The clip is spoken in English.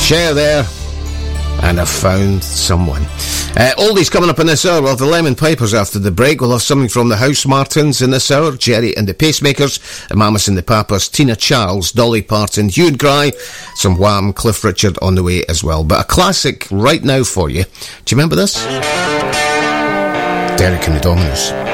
Cher there. And I found someone. Oldies coming up in this hour. We'll have the Lemon Pipers after the break. We'll have something from the House Martins in this hour. Jerry and the Pacemakers, Mamas and the Papas, Tina Charles, Dolly Parton, Hugh and Cry, some Wham, Cliff Richard on the way as well. But a classic right now for you. Do you remember this? Derek and the Dominos.